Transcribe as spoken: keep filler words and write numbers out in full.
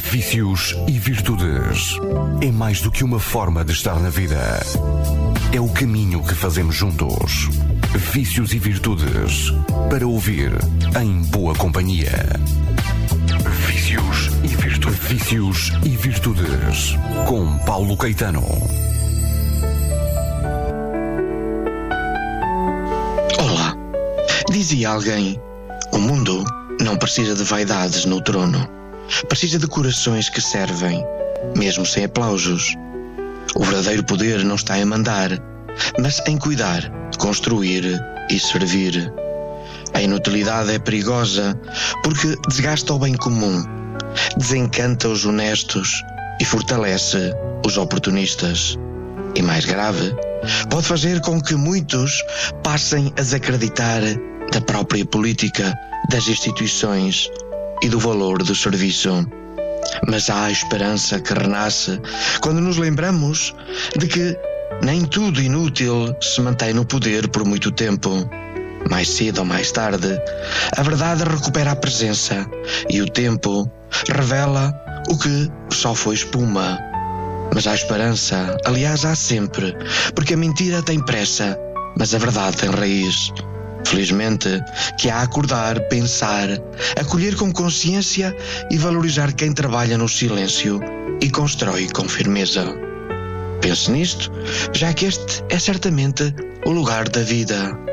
Vícios e virtudes. É mais do que uma forma de estar na vida. É o caminho que fazemos juntos. Vícios e virtudes. Para ouvir em boa companhia. Vícios e virtudes. Vícios e virtudes. Com Paulo Caetano. Olá. Dizia alguém: o mundo não precisa de vaidades no trono. Precisa de corações que servem, mesmo sem aplausos. O verdadeiro poder não está em mandar, mas em cuidar, construir e servir. A inutilidade é perigosa porque desgasta o bem comum, desencanta os honestos e fortalece os oportunistas. E mais grave, pode fazer com que muitos passem a desacreditar da própria política, das instituições e do valor do serviço. Mas há a esperança que renasce quando nos lembramos de que nem tudo inútil se mantém no poder por muito tempo. Mais cedo ou mais tarde, a verdade recupera a presença e o tempo revela o que só foi espuma. Mas há esperança, aliás há sempre, porque a mentira tem pressa, mas a verdade tem raiz. Felizmente, que há a acordar, pensar, acolher com consciência e valorizar quem trabalha no silêncio e constrói com firmeza. Pense nisto, já que este é certamente o lugar da vida.